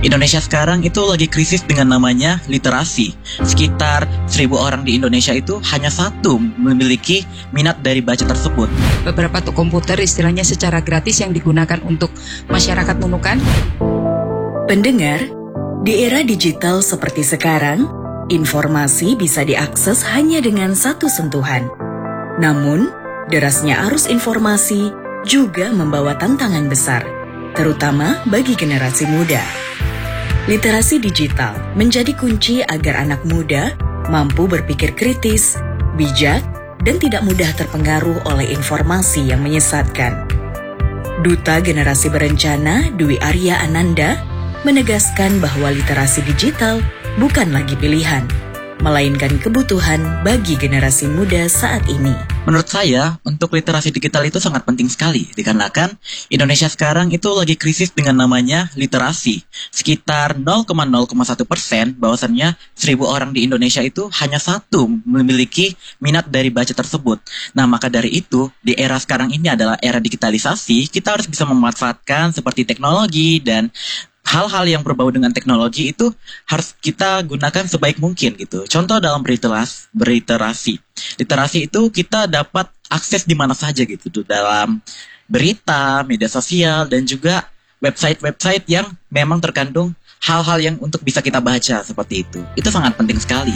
Indonesia sekarang itu lagi krisis dengan namanya literasi. Sekitar 1.000 orang di Indonesia itu hanya satu memiliki minat dari baca tersebut. Beberapa toko komputer istilahnya secara gratis yang digunakan untuk masyarakat Nunukan. Pendengar, di era digital seperti sekarang, informasi bisa diakses hanya dengan satu sentuhan. Namun, derasnya arus informasi juga membawa tantangan besar, terutama bagi generasi muda. Literasi digital menjadi kunci agar anak muda mampu berpikir kritis, bijak, dan tidak mudah terpengaruh oleh informasi yang menyesatkan. Duta Generasi Berencana Dwi Arya Ananda menegaskan bahwa literasi digital bukan lagi pilihan, melainkan kebutuhan bagi generasi muda saat ini. Menurut saya, untuk literasi digital itu sangat penting sekali, dikarenakan Indonesia sekarang itu lagi krisis dengan namanya literasi. Sekitar 0,01% bahwasannya 1.000 orang di Indonesia itu hanya satu memiliki minat dari baca tersebut. Nah, maka dari itu, di era sekarang ini adalah era digitalisasi, kita harus bisa memanfaatkan seperti teknologi dan hal-hal yang berbau dengan teknologi itu harus kita gunakan sebaik mungkin gitu. Contoh dalam berliterasi. Literasi itu kita dapat akses di mana saja gitu. Dalam berita, media sosial, dan juga website-website yang memang terkandung hal-hal yang untuk bisa kita baca seperti itu. Itu sangat penting sekali.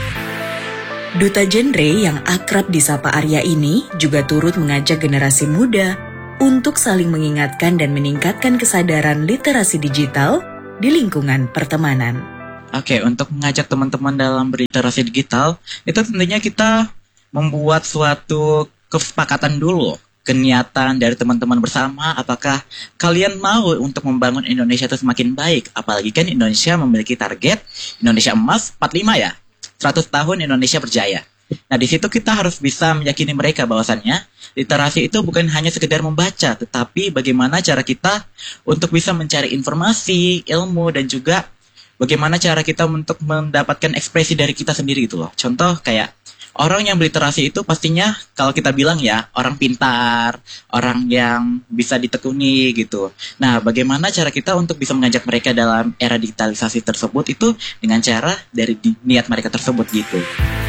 Duta Genre yang akrab disapa Arya ini juga turut mengajak generasi muda untuk saling mengingatkan dan meningkatkan kesadaran literasi digital di lingkungan pertemanan. Oke, untuk mengajak teman-teman dalam berliterasi digital, itu tentunya kita membuat suatu kesepakatan dulu, keniatan dari teman-teman bersama, apakah kalian mau untuk membangun Indonesia itu semakin baik. Apalagi kan Indonesia memiliki target Indonesia Emas 45 ya, 100 tahun Indonesia berjaya. Nah, di situ kita harus bisa meyakini mereka bahwasannya literasi itu bukan hanya sekedar membaca, tetapi bagaimana cara kita untuk bisa mencari informasi, ilmu, dan juga bagaimana cara kita untuk mendapatkan ekspresi dari kita sendiri gitu loh. Contoh kayak orang yang berliterasi itu pastinya kalau kita bilang ya orang pintar, orang yang bisa ditekuni gitu. Nah, bagaimana cara kita untuk bisa mengajak mereka dalam era digitalisasi tersebut itu dengan cara dari niat mereka tersebut gitu.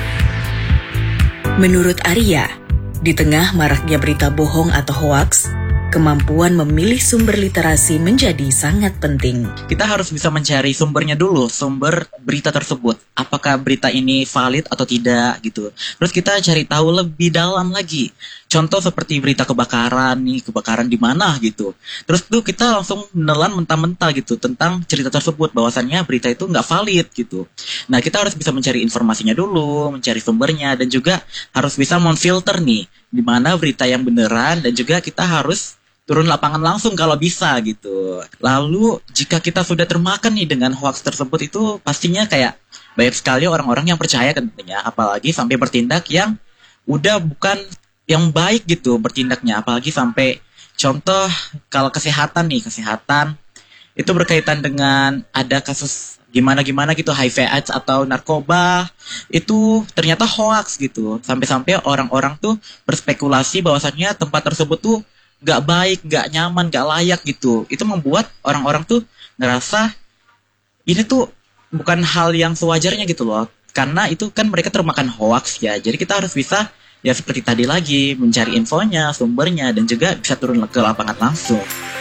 Menurut Arya, di tengah maraknya berita bohong atau hoaks, kemampuan memilih sumber literasi menjadi sangat penting. Kita harus bisa mencari sumbernya dulu, sumber berita tersebut. Apakah berita ini valid atau tidak gitu. Terus kita cari tahu lebih dalam lagi. Contoh seperti berita kebakaran nih, kebakaran di mana gitu. Terus tuh kita langsung menelan mentah-mentah gitu tentang cerita tersebut, bahwasannya berita itu nggak valid gitu. Nah, kita harus bisa mencari informasinya dulu, mencari sumbernya, dan juga harus bisa memfilter nih, di mana berita yang beneran, dan juga kita harus turun lapangan langsung kalau bisa gitu. Lalu jika kita sudah termakan nih dengan hoax tersebut, itu pastinya kayak banyak sekali orang-orang yang percaya tentunya, apalagi sampai bertindak yang udah bukan yang baik gitu bertindaknya, apalagi sampai contoh kalau kesehatan itu berkaitan dengan ada kasus gimana gitu HIV/AIDS atau narkoba, itu ternyata hoax gitu, sampai-sampai orang-orang tuh berspekulasi bahwasannya tempat tersebut tuh nggak baik, nggak nyaman, nggak layak gitu. Itu membuat orang-orang tuh ngerasa ini tuh bukan hal yang sewajarnya gitu loh, karena itu kan mereka termakan hoax ya. Jadi kita harus bisa ya seperti tadi lagi, mencari infonya, sumbernya, dan juga bisa turun ke lapangan langsung.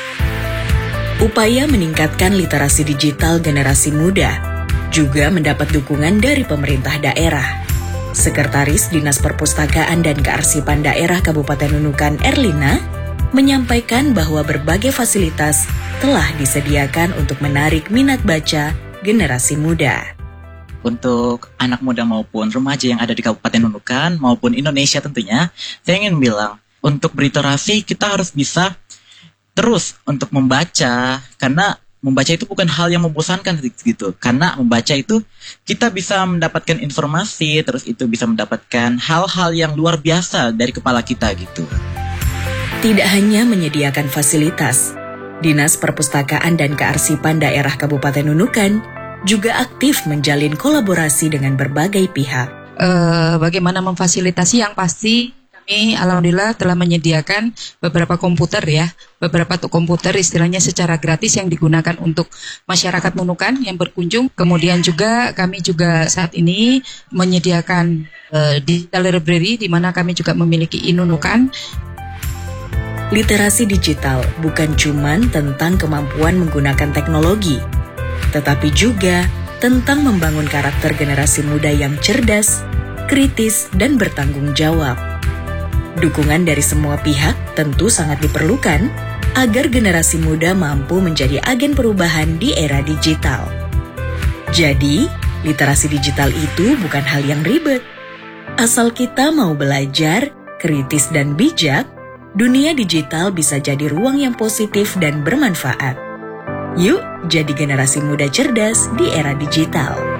Upaya meningkatkan literasi digital generasi muda juga mendapat dukungan dari pemerintah daerah. Sekretaris Dinas Perpustakaan dan Kearsipan Daerah Kabupaten Nunukan Erlina menyampaikan bahwa berbagai fasilitas telah disediakan untuk menarik minat baca generasi muda. Untuk anak muda maupun remaja yang ada di Kabupaten Nunukan maupun Indonesia tentunya, saya ingin bilang, untuk berliterasi kita harus bisa terus untuk membaca, karena membaca itu bukan hal yang membosankan gitu. Karena membaca itu kita bisa mendapatkan informasi, terus itu bisa mendapatkan hal-hal yang luar biasa dari kepala kita gitu. Tidak hanya menyediakan fasilitas, Dinas Perpustakaan dan Kearsipan Daerah Kabupaten Nunukan juga aktif menjalin kolaborasi dengan berbagai pihak. Bagaimana memfasilitasi yang pasti Kami alhamdulillah telah menyediakan beberapa komputer ya, beberapa komputer istilahnya secara gratis yang digunakan untuk masyarakat Nunukan yang berkunjung. Kemudian juga kami juga saat ini menyediakan digital library di mana kami juga memiliki iNunukan. Literasi digital bukan cuman tentang kemampuan menggunakan teknologi, tetapi juga tentang membangun karakter generasi muda yang cerdas, kritis, dan bertanggung jawab. Dukungan dari semua pihak tentu sangat diperlukan agar generasi muda mampu menjadi agen perubahan di era digital. Jadi, literasi digital itu bukan hal yang ribet. Asal kita mau belajar, kritis dan bijak, dunia digital bisa jadi ruang yang positif dan bermanfaat. Yuk, jadi generasi muda cerdas di era digital.